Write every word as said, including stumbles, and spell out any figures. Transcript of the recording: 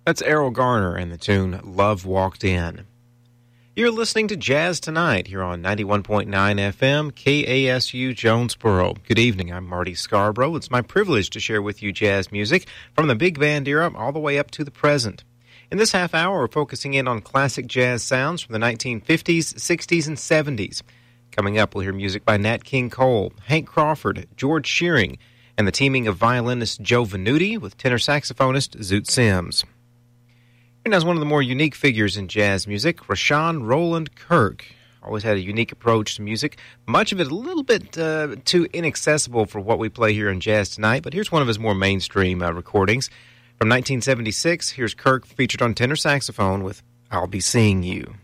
That's Errol Garner and the tune Love Walked In. You're listening to Jazz Tonight here on ninety-one point nine F M, K A S U Jonesboro. Good evening, I'm Marty Scarborough. It's my privilege to share with you jazz music from the big band era all the way up to the present. In this half hour, we're focusing in on classic jazz sounds from the nineteen fifties, sixties, and seventies. Coming up, we'll hear music by Nat King Cole, Hank Crawford, George Shearing, and the teaming of violinist Joe Venuti with tenor saxophonist Zoot Sims. And as one of the more unique figures in jazz music, Rashawn Roland Kirk always had a unique approach to music, much of it a little bit uh, too inaccessible for what we play here in Jazz Tonight, but here's one of his more mainstream uh, recordings. From nineteen seventy-six, here's Kirk featured on tenor saxophone with I'll Be Seeing You.